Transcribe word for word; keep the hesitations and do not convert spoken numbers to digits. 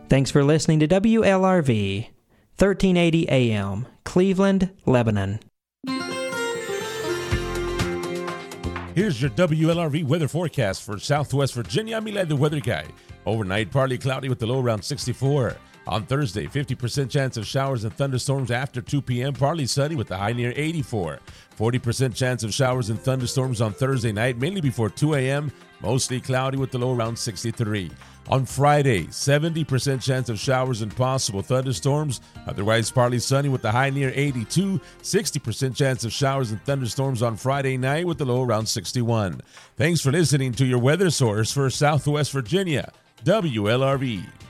Thanks for listening to W L R V, thirteen eighty A M, Cleveland, Lebanon. Here's your W L R V weather forecast for Southwest Virginia. I'm Eli, the weather guy. Overnight, partly cloudy with the low around sixty-four. On Thursday, fifty percent chance of showers and thunderstorms after two p.m., partly sunny with the high near eighty-four. forty percent chance of showers and thunderstorms on Thursday night, mainly before two a.m., mostly cloudy with the low around sixty-three. On Friday, seventy percent chance of showers and possible thunderstorms, otherwise partly sunny with the high near eighty-two. sixty percent chance of showers and thunderstorms on Friday night with the low around sixty-one. Thanks for listening to your weather source for Southwest Virginia, W L R V.